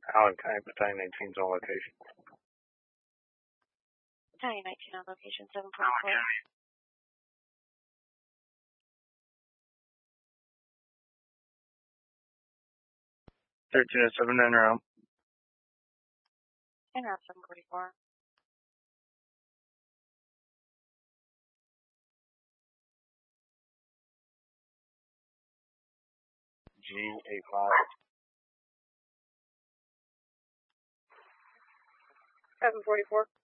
Allen County Battalion 19 is on location. Battalion 19 on location, 7.4. 1307 and around. And route 744. G85. 744.